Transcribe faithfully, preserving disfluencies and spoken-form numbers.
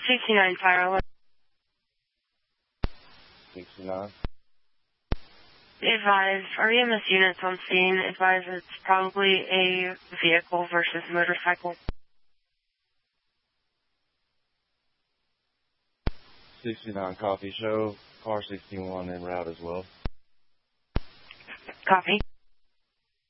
sixty-nine Fire Alert. sixty-nine. Advise, our E M S units on scene advise it's probably a vehicle versus motorcycle. sixty-nine copy, show car sixty-one en route as well. Copy.